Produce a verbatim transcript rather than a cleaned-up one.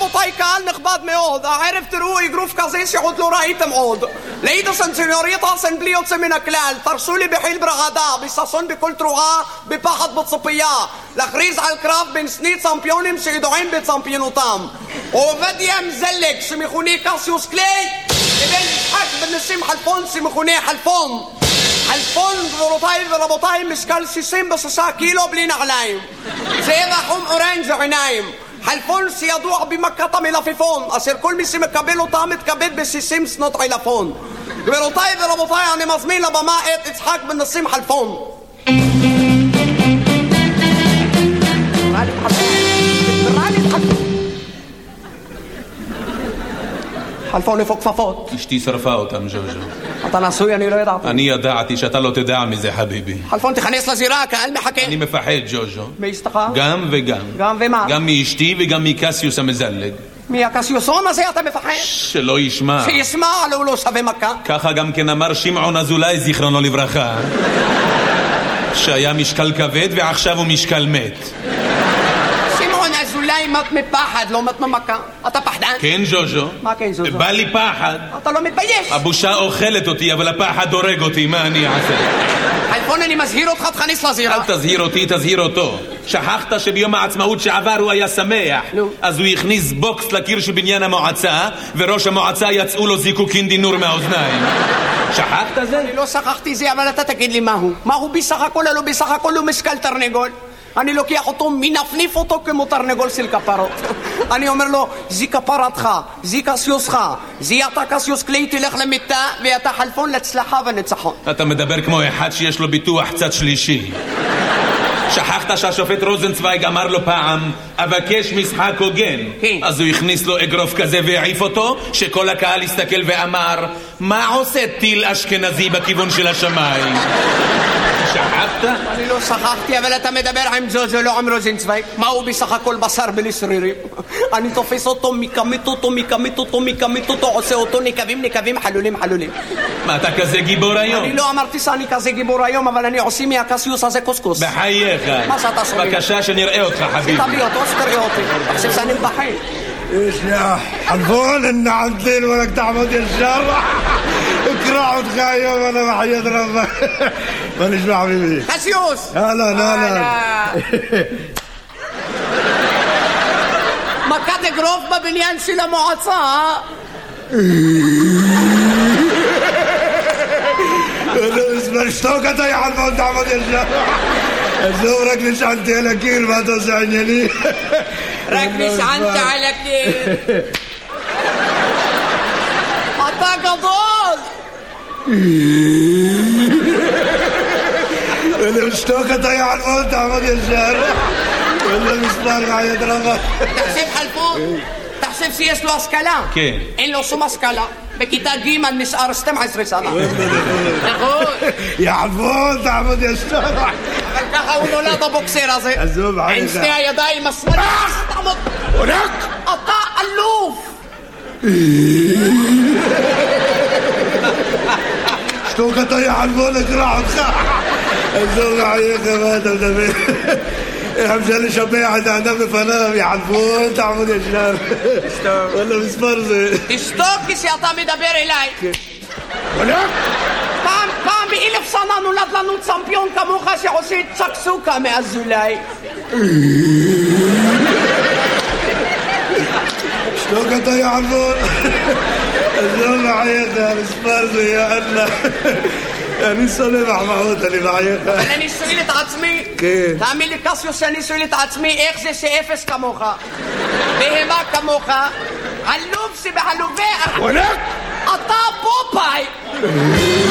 רבותיי, קהל נכבד מאוד, הערב תראו אגרוף כזה שעוד לא ראיתם עוד. לאידוס סניוריטה בלי יוצא מן הכלל, תרשו לי בחיל ברעדה, בששון בכל תרועה, בפחד בציפייה, להכריז על קרב בין שני צמפיונים שידועים בצמפיונותם. עובדיה מזלג שמכונה קסיוס קליי לבין יצחק בן נסים חלפון שמכונה חלפון. חלפון, גבירותיי ורבותיי, משקל שישים ושישה קילו בלי נעליים, צבע חום אורנג' עיניים. חלפון שידוע במכת המלפפון, אשר כל מי שמקבל אותה מתכבד ב-שישים שנות עילפון. גבירותיי ורבותיי, אני מזמין לבמה את יצחק בן נסים חלפון. חלפון איפה כפפות? אשתי שרפה אותם, ז'וז'ו. אתה נשוי? אני לא ידעתי. אני ידעתי שאתה לא תדע מזה, חביבי. חלפון, תכנס לזירה, הקהל מחכה. אני מפחד, ז'וז'ו. מאשתך? גם וגם. גם ומה? גם מאשתי וגם מקסיוס המזלג. מהקסיוסון הזה אתה מפחד? שלא ישמע. שישמע, לא לא שווה מכה. ככה גם כן אמר שמעון אזולאי זיכרונו לברכה, שהיה משקל כבד ועכשיו הוא משקל מת. אולי מת מפחד, לא מת ממכה. אתה פחדן? כן, ז'וז'ו. מה כן, ז'וז'ו? בא לי פחד. אתה לא מתבייש. הבושה אוכלת אותי, אבל הפחד הורג אותי, מה אני אעשה? חלפון, אני מזהיר אותך, תכניס לזירה. אל תזהיר אותי, תזהיר אותו. שכחת שביום העצמאות שעבר הוא היה שמח. נו. אז הוא הכניס בוקס לקיר של בניין המועצה, וראש המועצה יצאו לו זיקוקין דינור מהאוזניים. שכחת זה? אני לא שכחתי זה, אבל אתה תגיד לי מהו. מהו בסך הכל, לא בסך הכל הוא משקל תרנגול. אני לוקח אותו, מנפניף אותו כמו תרנגול של כפרות. אני אומר לו, זי כפרתך, זי קסיוסך, זי אתה קסיוס קליי, תלך למיטה, ואתה חלפון להצלחה וניצחון. אתה מדבר כמו אחד שיש לו ביטוח צד שלישי. שכחת שהשופט רוזנצוויג אמר לו פעם, אבקש משחק הוגן. כן. אז הוא הכניס לו אגרוף כזה והעיף אותו, שכל הקהל הסתכל ואמר, מה עושה טיל אשכנזי בכיוון של השמיים? שכחת? אני לא שכחתי, אבל אתה מדבר עם ז'וז'ו, לא עם רוזנצוויג. מה הוא בסך הכל בשר בלי שרירים? אני תופס אותו, מקמית אותו, מקמית אותו, מקמית אותו, עושה אותו נקבים, נקבים, חלולים, חלולים. מה, אתה כזה גיבור היום? אני לא אמרתי שאני כזה גיבור היום, אבל אני עושה מהקסיוס הזה קוסקוס. בחייך. מה שאתה שומע? בבקשה שנראה אותך, חביבי. תביא אותו, שתראה אותי. תחשב שאני מבחין. ايش يا حلفون ان عدلين ولك تعمد الشر اكرع وتخايم وانا بحياة ربك مانيش مع حبيبي קסיוס! هلا هلا מכת אגרוף בבניין של המועצה. اسمع اشتوكت يا حلفون تعمد الشر زورك نشعنتي على كير ما توسعني لي רק נשענת על הקיר. אתה גדול. ولا اشتوكت يا حلفون تعمد الشر ولا مسمار معي ربك תחשב חלפון, תחשב שיש לו השכלה. כן. אין לו שום השכלה. בכיתה ג' נשאר שתים עשרה שנה. נכון. يا حلفون تعمد الشر אבל ככה הוא נולד הבוקסר הזה. עזוב, עליך. עם שני הידיים השמאליים. תעמוד. אתה אלוף. اشتوكت يا حلفون اقرع وتخاع عزوز عليك ما انت مدبر حمشان شبيعة عندها بفنام يا حلفون تعمد الشر ولا مسفرزة תשתוק כשאתה מדבר אליי. ولك פעם, פעם באלף שנה נולד לנו צמפיון כמוך שעושה צ'קסוקה מאזולאי. اشتوكت يا حلفون عزوز عليك يا مسفرزة يا الله אני שונא מחמאות, אני מחייך. אבל אני שואל את עצמי, כן. תאמין לי קסיוס שאני שואל את עצמי, איך זה שאפס כמוך, בהמה כמוך, עלוב שבעלובי, ولك אתה פופאי.